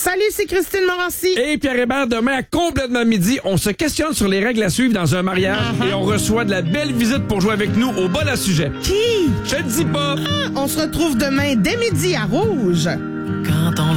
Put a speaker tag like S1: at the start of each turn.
S1: Salut, c'est Christine Morancy.
S2: Et Pierre Hébert, demain à complètement midi, on se questionne sur les règles à suivre dans un mariage et on reçoit de la belle visite pour jouer avec nous au bol à sujet.
S1: Qui?
S2: Je te dis pas!
S1: On se retrouve demain dès midi à Rouge.